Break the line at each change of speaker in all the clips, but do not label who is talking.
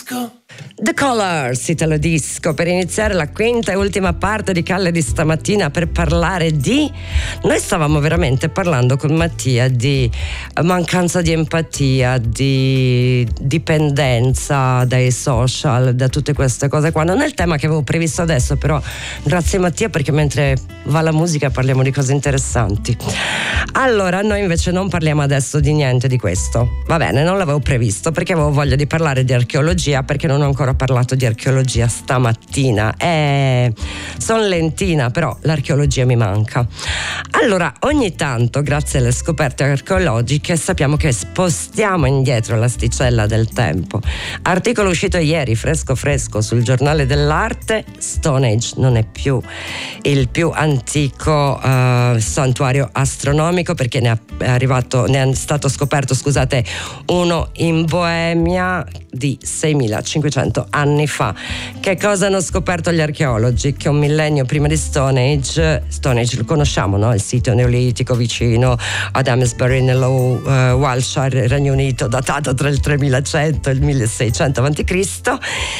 disco.
The Colors, Italo Disco, per iniziare la quinta e ultima parte di Calle di stamattina per parlare di... Noi stavamo veramente parlando con Mattia di mancanza di empatia, di dipendenza dai social, da tutte queste cose qua. Non è il tema che avevo previsto adesso, però grazie Mattia, perché mentre va la musica parliamo di cose interessanti. Allora, noi invece non parliamo adesso di niente di questo. Va bene, non l'avevo previsto perché avevo voglia di parlare di archeologia, perché non ho ancora parlato di archeologia stamattina. Sono lentina, però l'archeologia mi manca. Allora, ogni tanto, grazie alle scoperte archeologiche, sappiamo che spostiamo indietro l'asticella del tempo. Articolo uscito ieri, fresco sul giornale dell'arte: Stone Age non è più il più antico santuario astronomico, perché ne è stato scoperto, uno in Boemia di 6500 anni fa. Che cosa hanno scoperto gli archeologi? Che un millennio prima di Stone Age lo conosciamo, no? Il sito neolitico vicino ad Amesbury nello Wiltshire, Regno Unito, datato tra il 3100 e il 1600 a.C.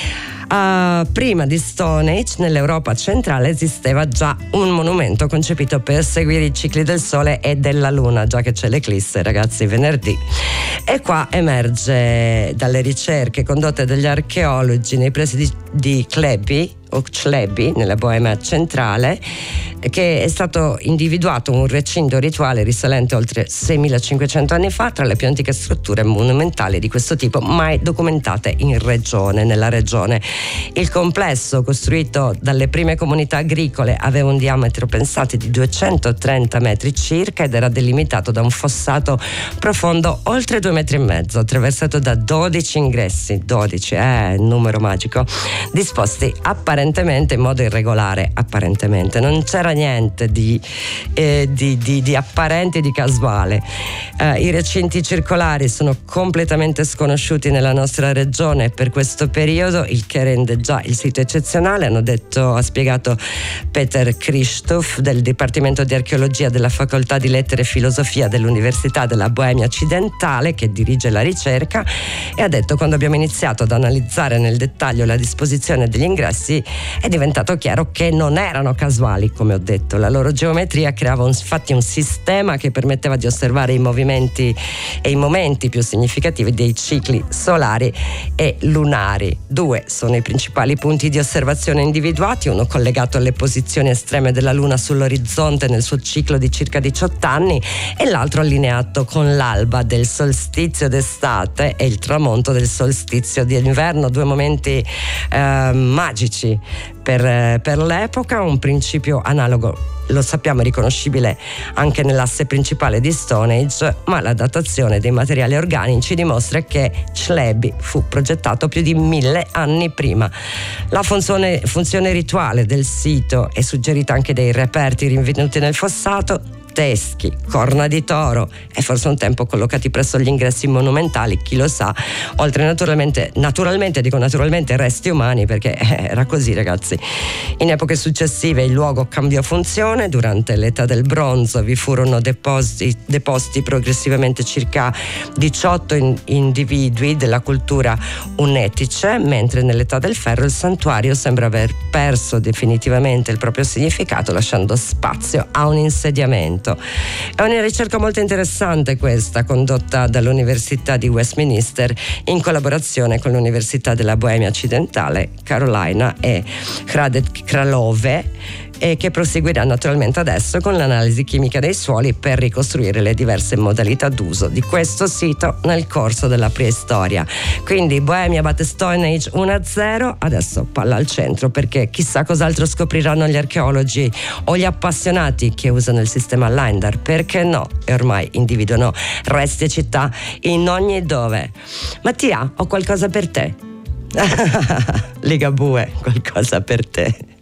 Prima di Stone Age nell'Europa centrale esisteva già un monumento concepito per seguire i cicli del Sole e della Luna, già che c'è l'eclisse, ragazzi, venerdì. E qua emerge dalle ricerche condotte dagli archeologi nei pressi di Clebi, nella Boemia centrale, che è stato individuato un recinto rituale risalente oltre 6500 anni fa, tra le più antiche strutture monumentali di questo tipo mai documentate nella regione. Il complesso, costruito dalle prime comunità agricole, aveva un diametro, pensate, di 230 metri circa ed era delimitato da un fossato profondo oltre 2,5 metri, attraversato da 12 ingressi, 12, numero magico, disposti apparentemente in modo irregolare. Non c'era niente di apparente e di casuale. I recinti circolari sono completamente sconosciuti nella nostra regione per questo periodo, il che rende già il sito eccezionale, ha spiegato Peter Christoph del Dipartimento di Archeologia della Facoltà di Lettere e Filosofia dell'Università della Boemia Occidentale, che dirige la ricerca, e ha detto: quando abbiamo iniziato ad analizzare nel dettaglio la disposizione degli ingressi è diventato chiaro che non erano casuali, come ho detto. La loro geometria creava infatti un sistema che permetteva di osservare i movimenti e i momenti più significativi dei cicli solari e lunari. 2 sono i principali punti di osservazione individuati, uno collegato alle posizioni estreme della Luna sull'orizzonte nel suo ciclo di circa 18 anni e l'altro allineato con l'alba del solstizio d'estate e il tramonto del solstizio di inverno, 2 momenti magici per l'epoca. Un principio analogo, lo sappiamo, è riconoscibile anche nell'asse principale di Stone Age, ma la datazione dei materiali organici dimostra che Clebi fu progettato più di 1000 anni prima. La funzione rituale del sito è suggerita anche dai reperti rinvenuti nel fossato: teschi, corna di toro e forse un tempo collocati presso gli ingressi monumentali, chi lo sa, oltre naturalmente resti umani, perché era così, ragazzi. In epoche successive il luogo cambiò funzione. Durante l'età del bronzo vi furono deposti progressivamente circa 18 individui della cultura unetice, mentre nell'età del ferro il santuario sembra aver perso definitivamente il proprio significato, lasciando spazio a un insediamento. È una ricerca molto interessante questa, condotta dall'Università di Westminster in collaborazione con l'Università della Boemia Occidentale, Carolina e Hradec Králové, e che proseguirà naturalmente adesso con l'analisi chimica dei suoli per ricostruire le diverse modalità d'uso di questo sito nel corso della preistoria. Quindi Boemia batte Stone Age 1-0, adesso palla al centro, perché chissà cos'altro scopriranno gli archeologi o gli appassionati che usano il sistema LiDAR, perché no, e ormai individuano resti e città in ogni dove. Mattia, ho qualcosa per te. Ligabue, qualcosa per te.